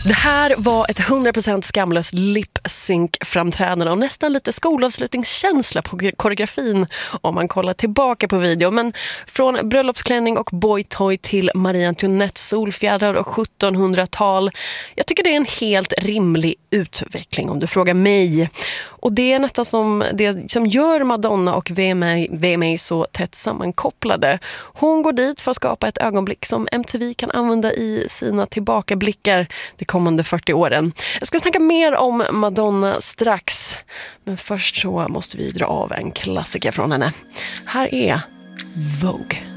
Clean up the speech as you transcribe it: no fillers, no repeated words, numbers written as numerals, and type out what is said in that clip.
Det här var ett 100% skamlöst lip-sync-framträdande och nästan lite skolavslutningskänsla på koreografin om man kollar tillbaka på video. Men från bröllopsklänning och boytoy till Marie Antoinette solfjädrar och 1700-tal. Jag tycker det är en helt rimlig utveckling om du frågar mig. Och det är nästan som det som gör Madonna och VMA så tätt sammankopplade. Hon går dit för att skapa ett ögonblick som MTV kan använda i sina tillbakablickar de kommande 40 åren. Jag ska snacka mer om Madonna strax. Men först så måste vi dra av en klassiker från henne. Här är Vogue.